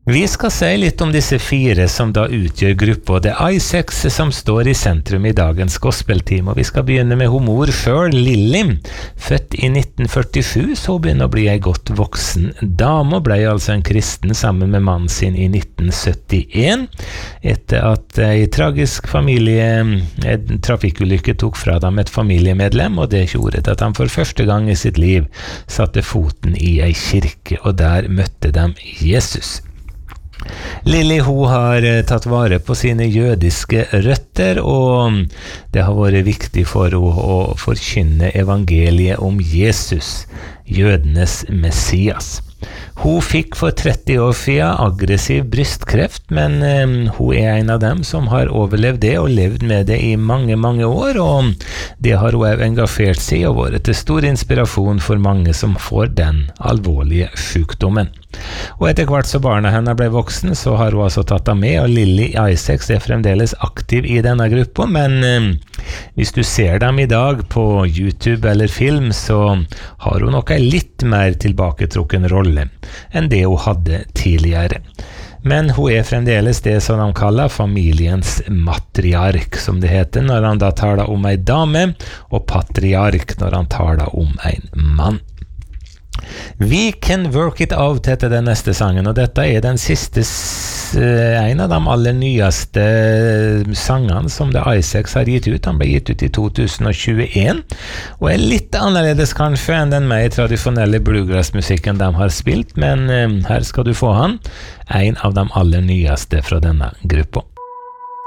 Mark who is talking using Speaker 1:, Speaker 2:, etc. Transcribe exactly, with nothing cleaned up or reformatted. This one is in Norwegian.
Speaker 1: Vi skal si litt om disse fire som da utgjør gruppa. Det er Isaacs som står i sentrum i dagens gospelteam, og vi skal begynne med hun mor selv, Lily. Født i nitten førtisju, så begynner å bli en godt voksen dame, og ble altså en kristen sammen med mannen sin i nitten syttien, etter at en tragisk familie, en trafikkulykke tok fra dem et familiemedlem, og det gjorde at han for første gang i sitt liv satte foten i en kirke, og der møtte de Jesus. Lily, hun har tatt vare på sine jødiske røtter, og det har vært viktig for henne å forkynne evangeliet om Jesus, jødenes Messias. Hun fikk for tretti år siden aggressiv brystkreft, men um, hun er en av dem som har overlevd det og levd med det i mange, mange år, og det har hun engasjert seg i og vært til stor inspirasjon for mange som får den alvorlige sykdommen. Og etter hvert så barna henne ble voksen, så har hun altså tatt dem med, og Lily Isaacs er fremdeles aktiv i denne gruppa, men um, hvis du ser dem i dag på YouTube eller film, så har hun nok en litt mer tilbaketrukken rolle enn det hun hadde tidligere. Men hun er fremdeles det som de kaller familiens matriark, som det heter når han da taler om en dame, og patriark når han taler om en mann. We Can Work It Out heter den neste sangen, og dette er den siste, en av de aller nyeste sangene som The Isaacs har gitt ut. Han ble gitt ut i to tusen og tjueen, og er litt annerledes kanskje enn den mer tradisjonelle bluegrass-musikken de har spilt, men her skal du få han, en av de aller nyeste fra denne gruppa.